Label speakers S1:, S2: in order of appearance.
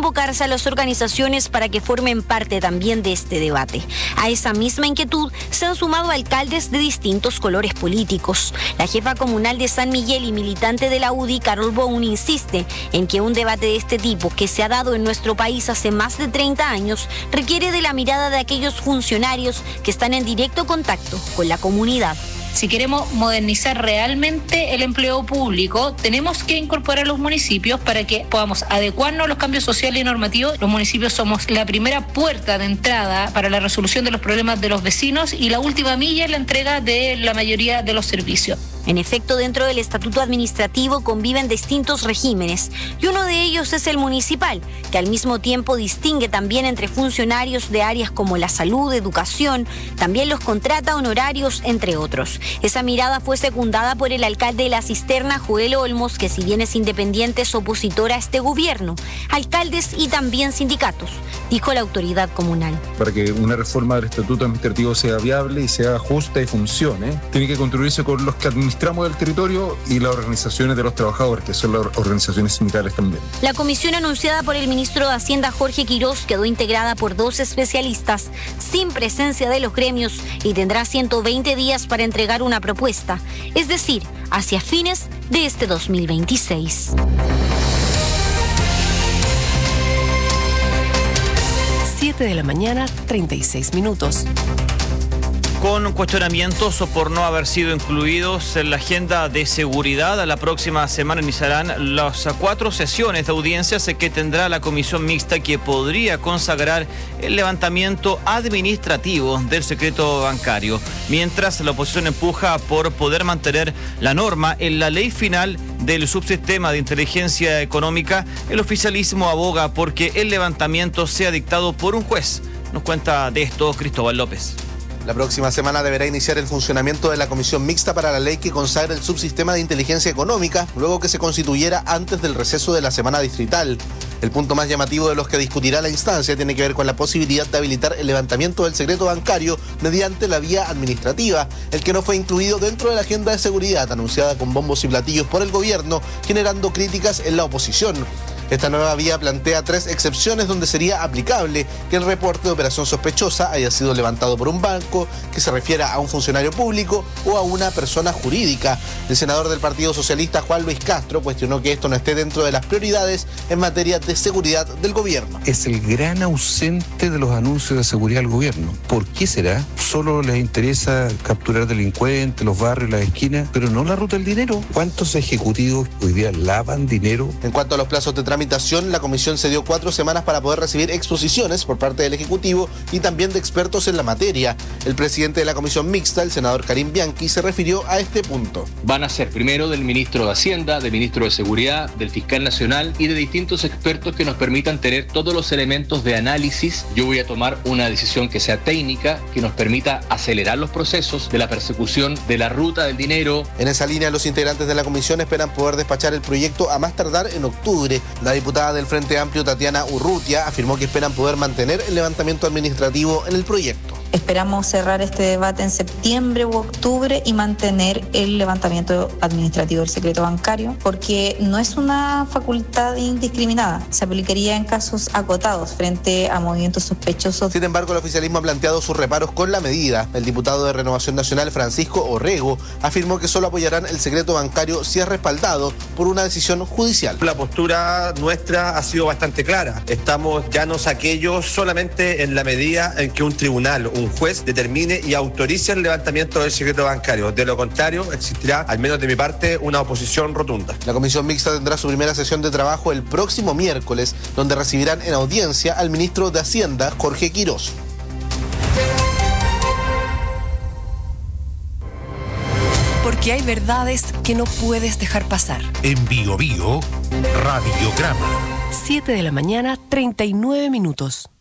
S1: convocarse a las organizaciones para que formen parte también de este debate. A esa misma inquietud se han sumado alcaldes de distintos colores políticos. La jefa comunal de San Miguel y militante de la UDI, Carol Boun, insiste en que un debate de este tipo, que se ha dado en nuestro país hace más de 30 años, requiere de la mirada de aquellos funcionarios que están en directo contacto con la comunidad.
S2: Si queremos modernizar realmente el empleo público, tenemos que incorporar a los municipios para que podamos adecuarnos a los cambios sociales y normativos. Los municipios somos la primera puerta de entrada para la resolución de los problemas de los vecinos y la última milla en la entrega de la mayoría de los servicios.
S1: En efecto, dentro del estatuto administrativo conviven distintos regímenes y uno de ellos es el municipal, que al mismo tiempo distingue también entre funcionarios de áreas como la salud, educación, también los contrata honorarios, entre otros. Esa mirada fue secundada por el alcalde de La Cisterna, Joel Olmos, que si bien es independiente es opositor a este gobierno, alcaldes y también sindicatos, dijo la autoridad comunal.
S3: Para que una reforma del estatuto administrativo sea viable y sea justa y funcione, tiene que construirse con los que administramos el territorio y las organizaciones de los trabajadores, que son las organizaciones sindicales también.
S1: La comisión anunciada por el ministro de Hacienda, Jorge Quirós, quedó integrada por 2 especialistas sin presencia de los gremios y tendrá 120 días para entregar una propuesta, es decir, hacia fines de este 2026.
S4: 7 de la mañana, 36 minutos.
S5: Con cuestionamientos por no haber sido incluidos en la agenda de seguridad, la próxima semana iniciarán las 4 sesiones de audiencias que tendrá la comisión mixta, que podría consagrar el levantamiento administrativo del secreto bancario. Mientras la oposición empuja por poder mantener la norma en la ley final del subsistema de inteligencia económica, el oficialismo aboga porque el levantamiento sea dictado por un juez. Nos cuenta de esto Cristóbal López.
S6: La próxima semana deberá iniciar el funcionamiento de la comisión mixta para la ley que consagra el subsistema de inteligencia económica, luego que se constituyera antes del receso de la semana distrital. El punto más llamativo de los que discutirá la instancia tiene que ver con la posibilidad de habilitar el levantamiento del secreto bancario mediante la vía administrativa, el que no fue incluido dentro de la agenda de seguridad anunciada con bombos y platillos por el gobierno, generando críticas en la oposición. Esta nueva vía plantea 3 excepciones donde sería aplicable que el reporte de operación sospechosa haya sido levantado por un banco, que se refiera a un funcionario público o a una persona jurídica. El senador del Partido Socialista, Juan Luis Castro, cuestionó que esto no esté dentro de las prioridades en materia de seguridad del gobierno.
S7: Es el gran ausente de los anuncios de seguridad del gobierno. ¿Por qué será? Solo les interesa capturar delincuentes, los barrios, las esquinas, pero no la ruta del dinero. ¿Cuántos ejecutivos hoy día lavan dinero?
S6: En cuanto a los plazos de tramitación, la comisión se dio 4 semanas para poder recibir exposiciones por parte del Ejecutivo y también de expertos en la materia. El presidente de la comisión mixta, el senador Karim Bianchi, se refirió a este punto.
S8: Van a ser primero del ministro de Hacienda, del ministro de Seguridad, del fiscal nacional y de distintos expertos que nos permitan tener todos los elementos de análisis. Yo voy a tomar una decisión que sea técnica, que nos permita acelerar los procesos de la persecución de la ruta del dinero.
S6: En esa línea, los integrantes de la comisión esperan poder despachar el proyecto a más tardar en octubre. La diputada del Frente Amplio, Tatiana Urrutia, afirmó que esperan poder mantener el levantamiento administrativo en el proyecto.
S9: Esperamos cerrar este debate en septiembre u octubre y mantener el levantamiento administrativo del secreto bancario, porque no es una facultad indiscriminada. Se aplicaría en casos acotados frente a movimientos sospechosos.
S6: Sin embargo, el oficialismo ha planteado sus reparos con la medida. El diputado de Renovación Nacional, Francisco Orrego, afirmó que solo apoyarán el secreto bancario si es respaldado por una decisión judicial.
S10: La postura nuestra ha sido bastante clara. Estamos llanos a aquello solamente en la medida en que un tribunal, un juez determine y autorice el levantamiento del secreto bancario. De lo contrario, existirá, al menos de mi parte, una oposición rotunda.
S6: La comisión mixta tendrá su primera sesión de trabajo el próximo miércoles, donde recibirán en audiencia al ministro de Hacienda, Jorge Quirós.
S4: Porque hay verdades que no puedes dejar pasar.
S11: En Bio Bio, Radiograma.
S4: 7 de la mañana, 39 minutos.